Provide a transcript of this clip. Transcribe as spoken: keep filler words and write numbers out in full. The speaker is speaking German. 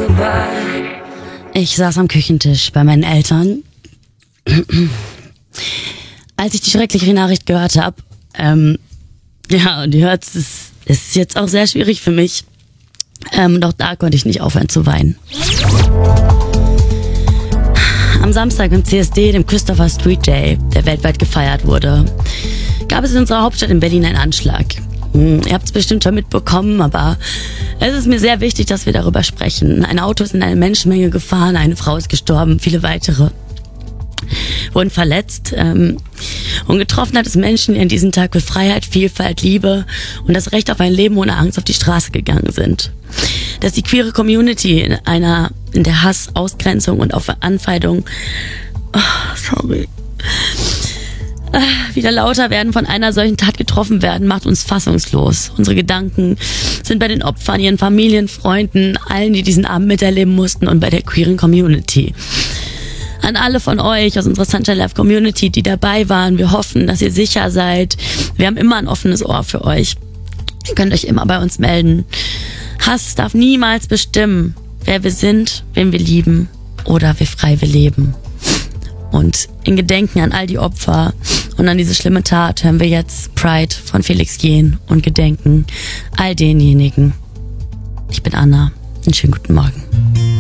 Ich saß am Küchentisch bei meinen Eltern. Als ich die schreckliche Nachricht gehört habe, ähm, ja, und ihr hört, es ist, es ist jetzt auch sehr schwierig für mich. Ähm, doch da konnte ich nicht aufhören zu weinen. Am Samstag im C S D, dem Christopher Street Day, der weltweit gefeiert wurde, gab es in unserer Hauptstadt in Berlin einen Anschlag. Hm, ihr habt es bestimmt schon mitbekommen, aber es ist mir sehr wichtig, dass wir darüber sprechen. Ein Auto ist in eine Menschenmenge gefahren, eine Frau ist gestorben, viele weitere wurden verletzt. Ähm, und getroffen hat es Menschen, die an diesem Tag für Freiheit, Vielfalt, Liebe und das Recht auf ein Leben ohne Angst auf die Straße gegangen sind. Dass die queere Community in einer, in der Hass, Ausgrenzung und auf Anfeindung, oh, sorry, wieder lauter werden, von einer solchen Tat getroffen werden, macht uns fassungslos. Unsere Gedanken sind bei den Opfern, ihren Familien, Freunden, allen, die diesen Abend miterleben mussten und bei der queeren Community. An alle von euch aus unserer Sunshine Live Community, die dabei waren, wir hoffen, dass ihr sicher seid. Wir haben immer ein offenes Ohr für euch. Ihr könnt euch immer bei uns melden. Hass darf niemals bestimmen, wer wir sind, wen wir lieben oder wie frei wir leben. Und in Gedenken an all die Opfer und an diese schlimme Tat hören wir jetzt Pride von Felix Jähn und gedenken all denjenigen. Ich bin Anna. Einen schönen guten Morgen.